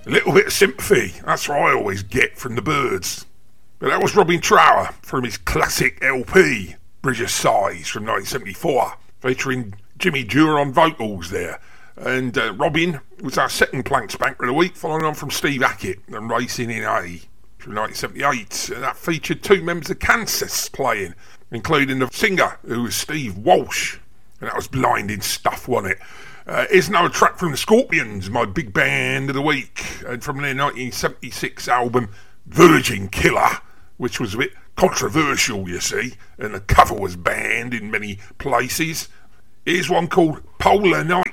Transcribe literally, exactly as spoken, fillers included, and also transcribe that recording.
A little bit of sympathy, that's what I always get from the Byrds. But that was Robin Trower from his classic L P, Bridge of Sighs from nineteen seventy-four, featuring Jimmy Dewar on vocals there. And uh, Robin was our second Plank Spanker of the week, following on from Steve Hackett and Racing in A from nineteen seventy-eight. And that featured two members of Kansas playing, including the singer, who was Steve Walsh. And that was blinding stuff, wasn't it? Uh, here's another track from the Scorpions, my big band of the week, and from their nineteen seventy-six album Virgin Killer, which was a bit controversial, you see, and the cover was banned in many places. Here's one called Polar Night.